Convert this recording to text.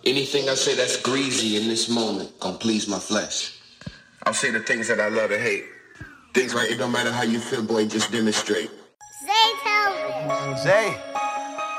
Anything I say that's greasy in this moment gon' please my flesh. I'll say the things that I love to hate. Things like it don't matter how you feel, boy, just demonstrate. Zay, tell me. Zay.